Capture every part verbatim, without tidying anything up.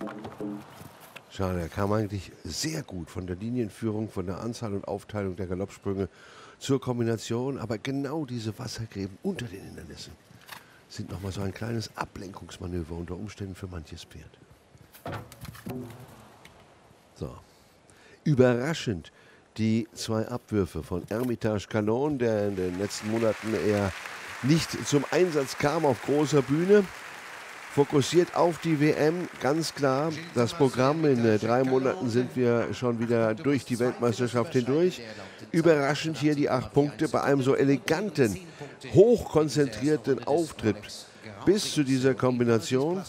Schade, er kam eigentlich sehr gut von der Linienführung, von der Anzahl und Aufteilung der Galoppsprünge zur Kombination. Aber genau diese Wassergräben unter den Hindernissen sind nochmal so ein kleines Ablenkungsmanöver unter Umständen für manches Pferd. So. Überraschend die zwei Abwürfe von Hermitage Canon, der in den letzten Monaten eher nicht zum Einsatz kam auf großer Bühne. Fokussiert auf die W M, ganz klar. Das Programm, in äh, drei Monaten sind wir schon wieder durch die Weltmeisterschaft hindurch. Überraschend hier die acht Punkte bei einem so eleganten, hochkonzentrierten Auftritt bis zu dieser Kombination.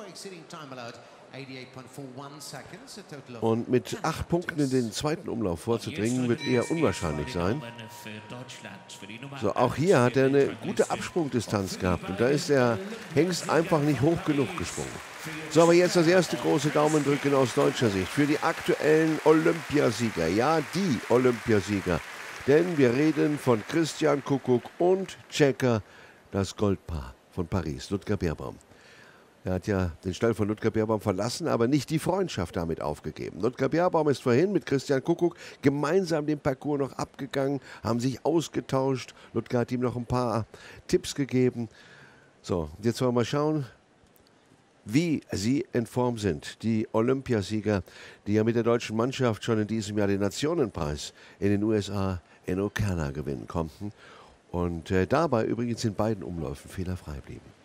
Und mit acht Punkten in den zweiten Umlauf vorzudringen, wird eher unwahrscheinlich sein. So, auch hier hat er eine gute Absprungdistanz gehabt. Und da ist der Hengst einfach nicht hoch genug gesprungen. So, aber jetzt das erste große Daumendrücken aus deutscher Sicht für die aktuellen Olympiasieger. Ja, die Olympiasieger. Denn wir reden von Christian Kuckuck und Checker, das Goldpaar von Paris, Ludger Beerbaum. Er hat ja den Stall von Ludger Beerbaum verlassen, aber nicht die Freundschaft damit aufgegeben. Ludger Beerbaum ist vorhin mit Christian Kuckuck gemeinsam den Parcours noch abgegangen, haben sich ausgetauscht. Ludger hat ihm noch ein paar Tipps gegeben. So, jetzt wollen wir mal schauen, wie sie in Form sind. Die Olympiasieger, die ja mit der deutschen Mannschaft schon in diesem Jahr den Nationenpreis in den U S A in Ocala gewinnen konnten. Und äh, dabei übrigens in beiden Umläufen fehlerfrei blieben.